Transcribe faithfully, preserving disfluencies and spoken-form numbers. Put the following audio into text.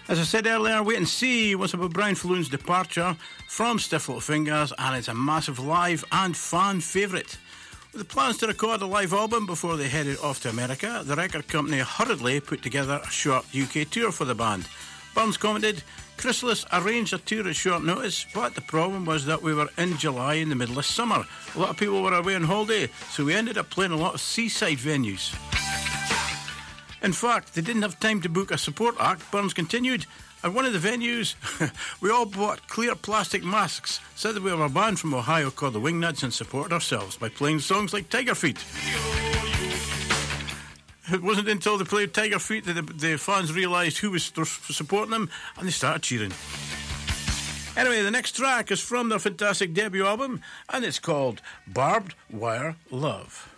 As I said earlier, Wait and See was about Brian Falloon's departure from Stiff Little Fingers, and it's a massive live and fan favourite. With the plans to record a live album before they headed off to America, the record company hurriedly put together a short U K tour for the band. Burns commented, Chrysalis arranged a tour at short notice, but the problem was that we were in July in the middle of summer. A lot of people were away on holiday, so we ended up playing a lot of seaside venues. In fact, they didn't have time to book a support act, Burns continued. At one of the venues, we all bought clear plastic masks, said that we were a band from Ohio called the Wingnuts, and supported ourselves by playing songs like Tiger Feet. It wasn't until they played Tiger Feet that the, the fans realised who was supporting them, and they started cheering. Anyway, the next track is from their fantastic debut album, and it's called Barbed Wire Love.